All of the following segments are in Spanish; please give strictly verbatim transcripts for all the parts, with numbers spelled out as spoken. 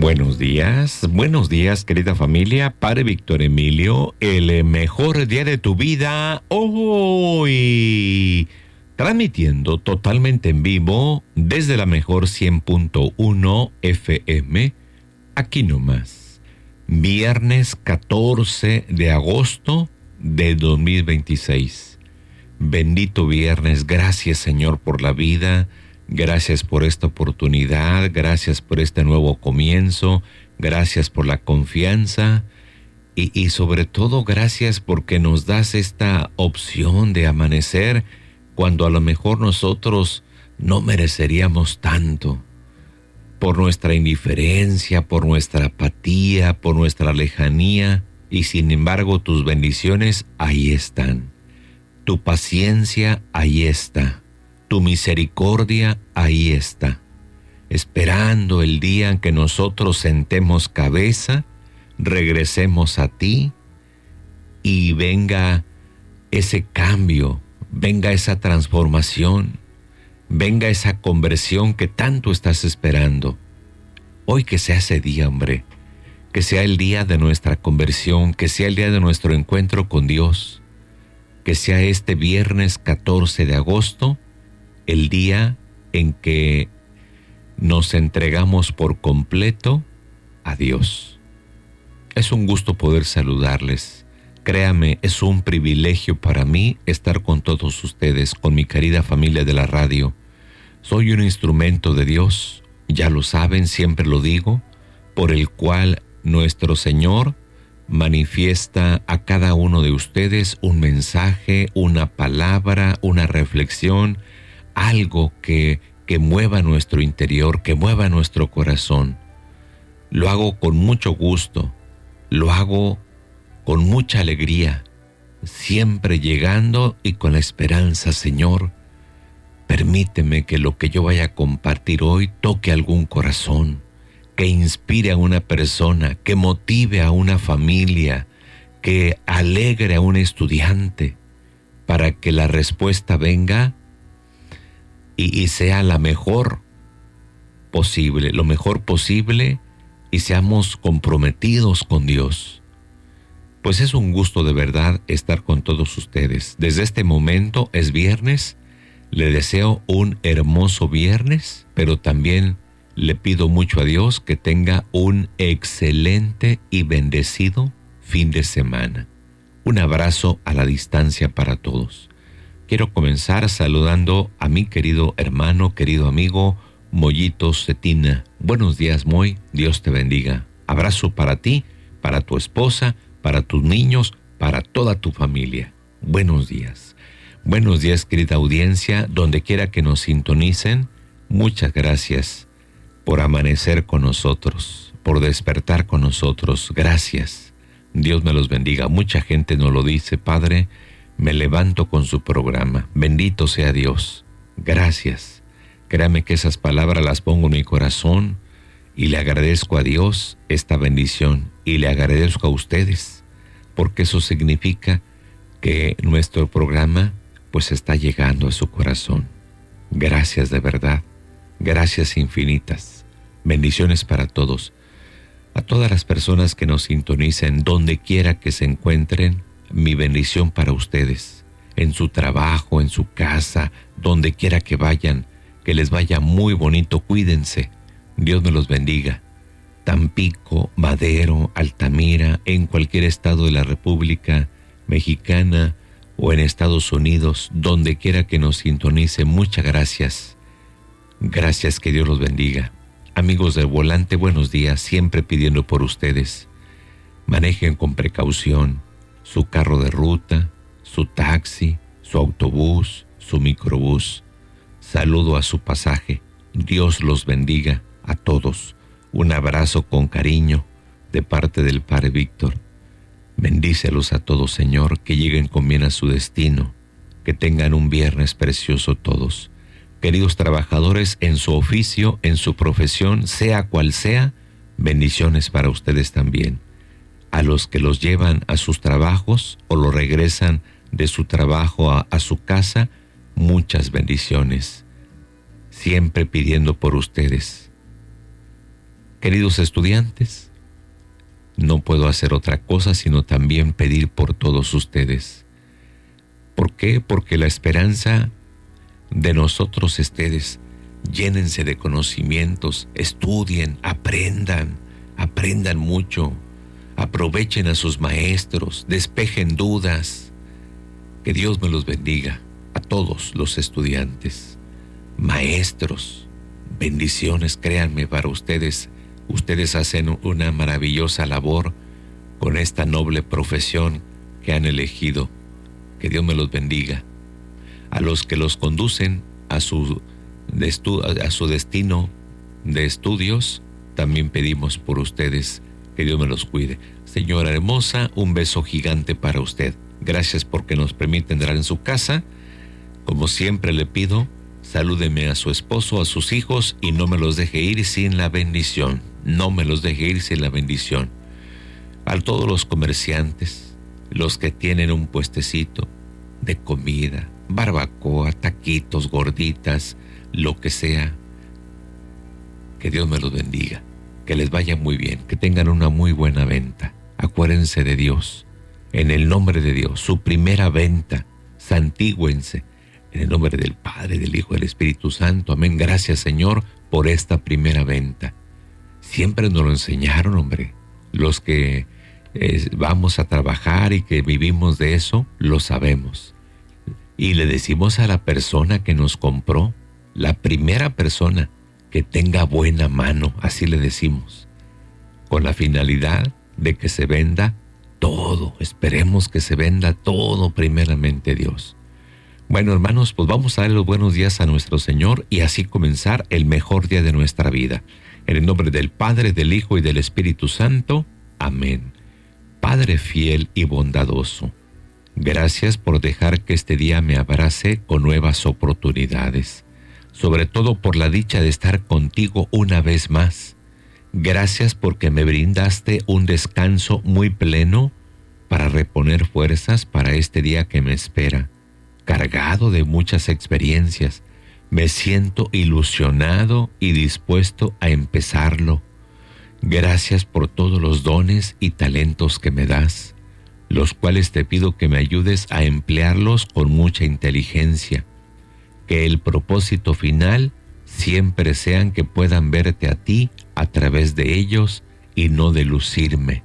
Buenos días, buenos días querida familia, Padre Víctor Emilio, el mejor día de tu vida hoy, transmitiendo totalmente en vivo desde la mejor cien punto uno F M, aquí nomás, viernes catorce de agosto de dos mil veintiséis. Bendito viernes, gracias Señor por la vida. Gracias por esta oportunidad, gracias por este nuevo comienzo, gracias por la confianza y, y sobre todo gracias porque nos das esta opción de amanecer cuando a lo mejor nosotros no mereceríamos tanto, por nuestra indiferencia, por nuestra apatía, por nuestra lejanía, y sin embargo tus bendiciones ahí están, tu paciencia ahí está. Tu misericordia ahí está, esperando el día en que nosotros sentemos cabeza, regresemos a ti y venga ese cambio, venga esa transformación, venga esa conversión que tanto estás esperando. Hoy que sea ese día, hombre, que sea el día de nuestra conversión, que sea el día de nuestro encuentro con Dios, que sea este viernes catorce de agosto, el día en que nos entregamos por completo a Dios. Es un gusto poder saludarles. Créame, es un privilegio para mí estar con todos ustedes, con mi querida familia de la radio. Soy un instrumento de Dios, ya lo saben, siempre lo digo, por el cual nuestro Señor manifiesta a cada uno de ustedes un mensaje, una palabra, una reflexión, algo que, que mueva nuestro interior, que mueva nuestro corazón. Lo hago con mucho gusto, lo hago con mucha alegría, siempre llegando y con la esperanza, Señor, permíteme que lo que yo vaya a compartir hoy toque algún corazón, que inspire a una persona, que motive a una familia, que alegre a un estudiante, para que la respuesta venga Y, y sea la mejor posible, lo mejor posible, y seamos comprometidos con Dios. Pues es un gusto de verdad estar con todos ustedes. Desde este momento es viernes, le deseo un hermoso viernes, pero también le pido mucho a Dios que tenga un excelente y bendecido fin de semana. Un abrazo a la distancia para todos. Quiero comenzar saludando a mi querido hermano, querido amigo, Mollito Cetina. Buenos días, Moy, Dios te bendiga. Abrazo para ti, para tu esposa, para tus niños, para toda tu familia. Buenos días. Buenos días, querida audiencia, donde quiera que nos sintonicen. Muchas gracias por amanecer con nosotros, por despertar con nosotros. Gracias. Dios me los bendiga. Mucha gente nos lo dice, Padre. Me levanto con su programa. Bendito sea Dios. Gracias. Créame que esas palabras las pongo en mi corazón y le agradezco a Dios esta bendición y le agradezco a ustedes porque eso significa que nuestro programa pues está llegando a su corazón. Gracias de verdad. Gracias infinitas. Bendiciones para todos. A todas las personas que nos sintonicen donde quiera que se encuentren, mi bendición para ustedes, en su trabajo, en su casa, donde quiera que vayan, que les vaya muy bonito, cuídense, Dios me los bendiga. Tampico, Madero, Altamira, en cualquier estado de la República Mexicana o en Estados Unidos, donde quiera que nos sintonice, muchas gracias. Gracias, que Dios los bendiga. Amigos del volante, buenos días, siempre pidiendo por ustedes. Manejen con precaución su carro de ruta, su taxi, su autobús, su microbús. Saludo a su pasaje. Dios los bendiga a todos. Un abrazo con cariño de parte del Padre Víctor. Bendícelos a todos, Señor, que lleguen con bien a su destino, que tengan un viernes precioso todos. Queridos trabajadores, en su oficio, en su profesión, sea cual sea, bendiciones para ustedes también. A los que los llevan a sus trabajos o los regresan de su trabajo a, a su casa, muchas bendiciones. Siempre pidiendo por ustedes. Queridos estudiantes, no puedo hacer otra cosa sino también pedir por todos ustedes. ¿Por qué? Porque la esperanza de nosotros ustedes, llénense de conocimientos, estudien, aprendan, aprendan mucho, aprovechen a sus maestros, despejen dudas. Que Dios me los bendiga a todos los estudiantes, maestros, bendiciones, créanme, para ustedes. Ustedes hacen una maravillosa labor con esta noble profesión que han elegido. Que Dios me los bendiga. A los que los conducen a su, de estu- a su destino de estudios, también pedimos por ustedes. Que Dios me los cuide. Señora hermosa, un beso gigante para usted. Gracias porque nos permite entrar en su casa. Como siempre le pido, salúdeme a su esposo, a sus hijos y no me los deje ir sin la bendición. No me los deje ir sin la bendición. A todos los comerciantes, los que tienen un puestecito de comida, barbacoa, taquitos, gorditas, lo que sea, que Dios me los bendiga, que les vaya muy bien, que tengan una muy buena venta. Acuérdense de Dios, en el nombre de Dios, su primera venta, santígüense, en el nombre del Padre, del Hijo y del Espíritu Santo. Amén. Gracias, Señor, por esta primera venta. Siempre nos lo enseñaron, hombre. Los que eh, vamos a trabajar y que vivimos de eso, lo sabemos. Y le decimos a la persona que nos compró, la primera persona, que tenga buena mano, así le decimos, con la finalidad de que se venda todo. Esperemos que se venda todo primeramente, Dios. Bueno, hermanos, pues vamos a dar los buenos días a nuestro Señor y así comenzar el mejor día de nuestra vida. En el nombre del Padre, del Hijo y del Espíritu Santo. Amén. Padre fiel y bondadoso, gracias por dejar que este día me abrace con nuevas oportunidades, sobre todo por la dicha de estar contigo una vez más. Gracias porque me brindaste un descanso muy pleno para reponer fuerzas para este día que me espera, cargado de muchas experiencias. Me siento ilusionado y dispuesto a empezarlo. Gracias por todos los dones y talentos que me das, los cuales te pido que me ayudes a emplearlos con mucha inteligencia. Que el propósito final siempre sean que puedan verte a ti a través de ellos y no de lucirme.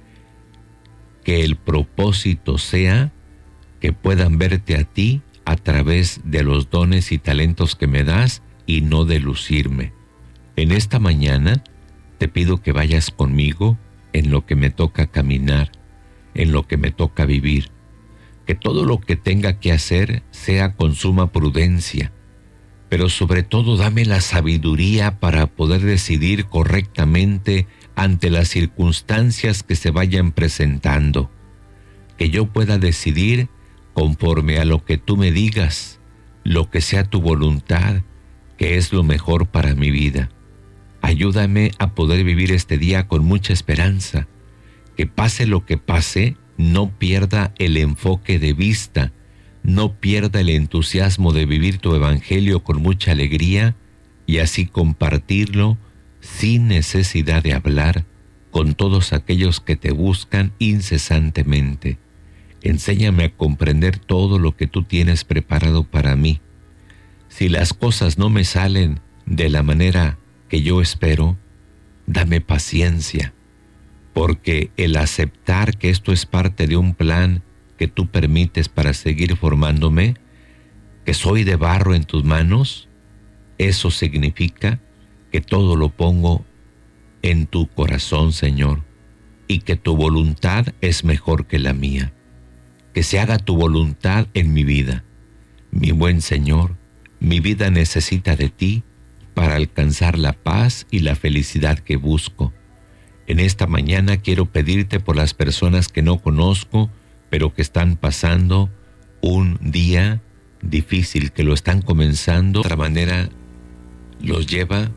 Que el propósito sea que puedan verte a ti a través de los dones y talentos que me das y no de lucirme. En esta mañana te pido que vayas conmigo en lo que me toca caminar, en lo que me toca vivir. Que todo lo que tenga que hacer sea con suma prudencia, pero sobre todo dame la sabiduría para poder decidir correctamente ante las circunstancias que se vayan presentando. Que yo pueda decidir conforme a lo que tú me digas, lo que sea tu voluntad, que es lo mejor para mi vida. Ayúdame a poder vivir este día con mucha esperanza. Que pase lo que pase, no pierda el enfoque de vista, no pierda el entusiasmo de vivir tu evangelio con mucha alegría y así compartirlo sin necesidad de hablar con todos aquellos que te buscan incesantemente. Enséñame a comprender todo lo que tú tienes preparado para mí. Si las cosas no me salen de la manera que yo espero, dame paciencia, porque el aceptar que esto es parte de un plan que tú permites para seguir formándome, que soy de barro en tus manos, eso significa que todo lo pongo en tu corazón, Señor, y que tu voluntad es mejor que la mía. Que se haga tu voluntad en mi vida. Mi buen Señor, mi vida necesita de ti para alcanzar la paz y la felicidad que busco. En esta mañana quiero pedirte por las personas que no conozco, pero que están pasando un día difícil, que lo están comenzando. De otra manera, los lleva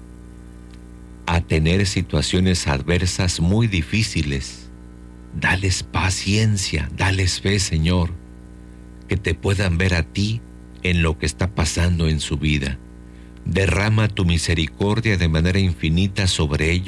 a tener situaciones adversas muy difíciles. Dales paciencia, dales fe, Señor, que te puedan ver a ti en lo que está pasando en su vida. Derrama tu misericordia de manera infinita sobre ellos.